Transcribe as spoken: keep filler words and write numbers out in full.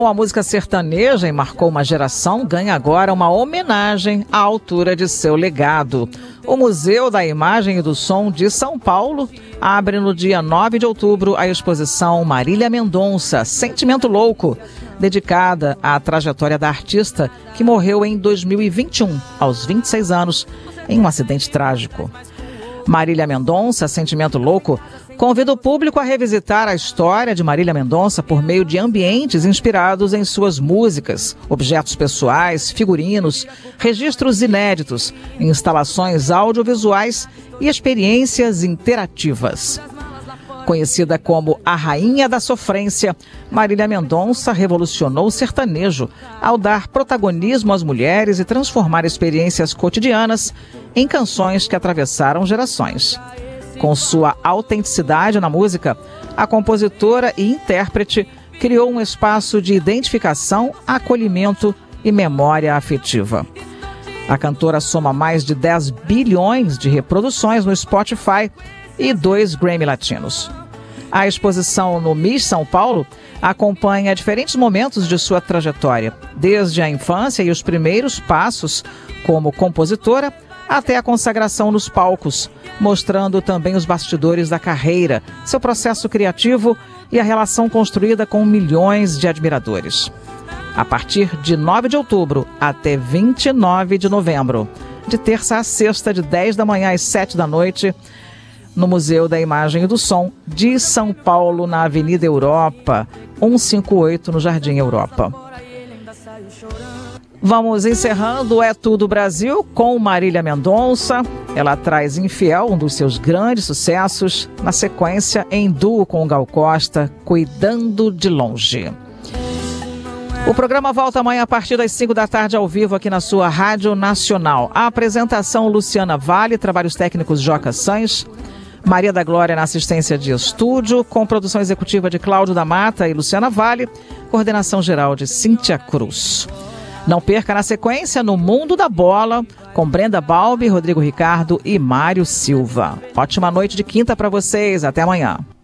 A música sertaneja, e marcou uma geração, ganha agora uma homenagem à altura de seu legado. O Museu da Imagem e do Som de São Paulo abre no dia nove de outubro a exposição Marília Mendonça, Sentimento Louco, dedicada à trajetória da artista que morreu em dois mil e vinte e um, aos vinte e seis anos, em um acidente trágico. Marília Mendonça, Sentimento Louco, convida o público a revisitar a história de Marília Mendonça por meio de ambientes inspirados em suas músicas, objetos pessoais, figurinos, registros inéditos, instalações audiovisuais e experiências interativas. Conhecida como a Rainha da Sofrência, Marília Mendonça revolucionou o sertanejo ao dar protagonismo às mulheres e transformar experiências cotidianas em canções que atravessaram gerações. Com sua autenticidade na música, a compositora e intérprete criou um espaço de identificação, acolhimento e memória afetiva. A cantora soma mais de dez bilhões de reproduções no Spotify e dois Grammy Latinos. A exposição no M I S São Paulo acompanha diferentes momentos de sua trajetória, desde a infância e os primeiros passos como compositora até a consagração nos palcos, mostrando também os bastidores da carreira, seu processo criativo e a relação construída com milhões de admiradores. A partir de nove de outubro até vinte e nove de novembro, de terça a sexta, de dez da manhã às sete da noite, no Museu da Imagem e do Som de São Paulo, na Avenida Europa, cento e cinquenta e oito, no Jardim Europa. Vamos encerrando o É Tudo Brasil com Marília Mendonça. Ela traz Infiel, um dos seus grandes sucessos, na sequência em duo com o Gal Costa, Cuidando de Longe. O programa volta amanhã a partir das cinco da tarde ao vivo aqui na sua Rádio Nacional. A apresentação Luciana Vale, trabalhos técnicos Joca Sanz, Maria da Glória na assistência de estúdio, com produção executiva de Cláudio da Mata e Luciana Vale, coordenação geral de Cíntia Cruz. Não perca na sequência No Mundo da Bola, com Brenda Balbi, Rodrigo Ricardo e Mário Silva. Ótima noite de quinta para vocês. Até amanhã.